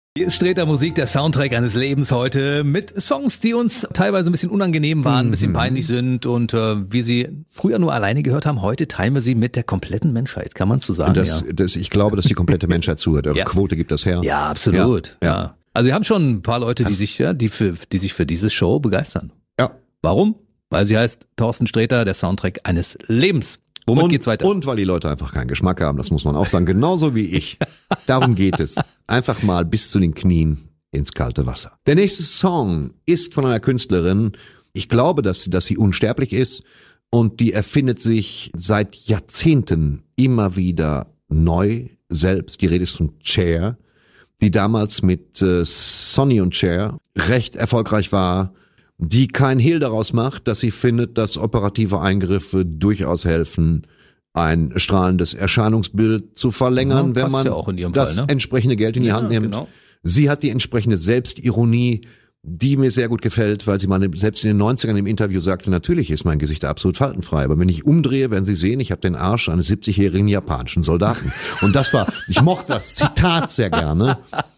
Hier ist Sträter Musik, der Soundtrack eines Lebens heute mit Songs, die uns teilweise ein bisschen unangenehm waren, ein bisschen peinlich sind und wir sie früher nur alleine gehört haben, heute teilen wir sie mit der kompletten Menschheit, kann man so sagen. Ich glaube, dass die komplette Menschheit zuhört. Eure Quote gibt das her. Ja, absolut. Ja. Also wir haben schon ein paar Leute, die sich für diese Show begeistern. Ja. Warum? Weil sie heißt Thorsten Sträter, der Soundtrack eines Lebens. Womit geht's weiter? Und weil die Leute einfach keinen Geschmack haben, das muss man auch sagen, genauso wie ich. Darum geht es. Einfach mal bis zu den Knien ins kalte Wasser. Der nächste Song ist von einer Künstlerin. Ich glaube, dass sie unsterblich ist und die erfindet sich seit Jahrzehnten immer wieder neu selbst. Die Rede ist von Cher, die damals mit Sonny und Cher recht erfolgreich war, die kein Hehl daraus macht, dass sie findet, dass operative Eingriffe durchaus helfen, ein strahlendes Erscheinungsbild zu verlängern, wenn man das entsprechende Geld in die Hand nimmt. Genau. Sie hat die entsprechende Selbstironie, die mir sehr gut gefällt, weil sie mal selbst in den 90ern im Interview sagte, natürlich ist mein Gesicht absolut faltenfrei, aber wenn ich umdrehe, werden Sie sehen, ich habe den Arsch eines 70-jährigen japanischen Soldaten. Und ich mochte das Zitat sehr gerne.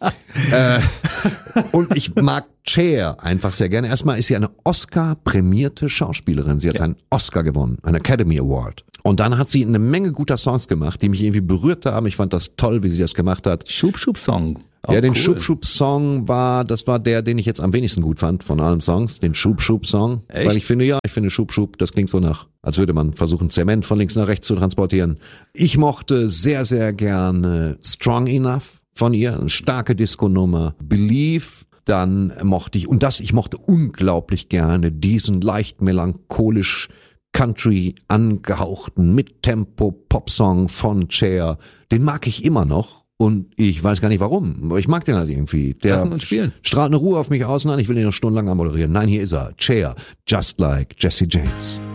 Und ich mag Cher einfach sehr gerne. Erstmal ist sie eine Oscar-prämierte Schauspielerin. Sie hat einen Oscar gewonnen, einen Academy Award. Und dann hat sie eine Menge guter Songs gemacht, die mich irgendwie berührt haben. Ich fand das toll, wie sie das gemacht hat. Schub-Schub-Song. Ja, den Schub-Schub-Song das war der, den ich jetzt am wenigsten gut fand von allen Songs. Den Schub-Schub-Song. Echt? Weil ich finde Schub-Schub, das klingt so als würde man versuchen, Zement von links nach rechts zu transportieren. Ich mochte sehr, sehr gerne Strong Enough von ihr. Eine starke Disco-Nummer. Believe. Dann mochte ich unglaublich gerne diesen leicht melancholisch Country angehauchten Mittempo-Pop-Song von Cher. Den mag ich immer noch und ich weiß gar nicht warum, aber ich mag den halt irgendwie. Der Lassen uns spielen. Strahlt eine Ruhe auf mich aus. Nein, ich will den noch stundenlang anmoderieren. Nein, hier ist er. Cher, Just Like Jesse James.